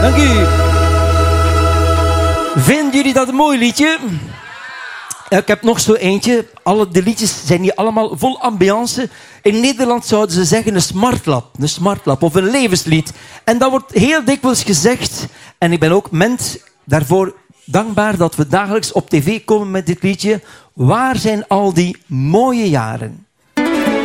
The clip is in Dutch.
Dank u. Vinden jullie dat een mooi liedje? Ik heb nog zo eentje. De liedjes zijn hier allemaal vol ambiance. In Nederland zouden ze zeggen een smartlap of een levenslied. En dat wordt heel dikwijls gezegd. En ik ben ook daarvoor dankbaar dat we dagelijks op tv komen met dit liedje. Waar zijn al die mooie jaren?